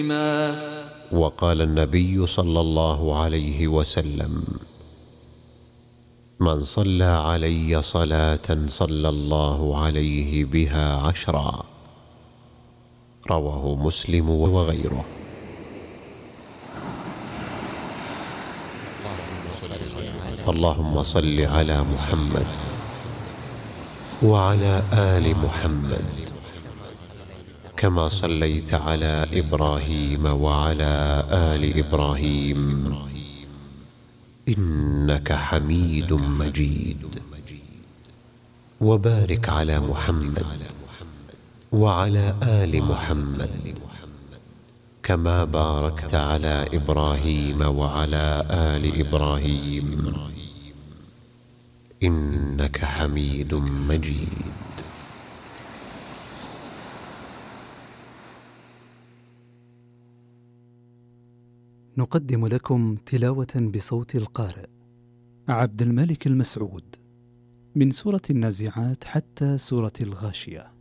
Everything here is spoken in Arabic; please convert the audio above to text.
وقال النبي صلى الله عليه وسلم: من صلى علي صلاة صلى الله عليه بها 10. رواه مسلم وغيره. اللهم صل على محمد وعلى آل محمد كما صليت على إبراهيم وعلى آل إبراهيم إنك حميد مجيد. وبارك على محمد وعلى آل محمد كما باركت على إبراهيم وعلى آل إبراهيم إنك حميد مجيد. نقدم لكم تلاوة بصوت القارئ عبد الملك المسعود من سورة النازعات حتى سورة الغاشية.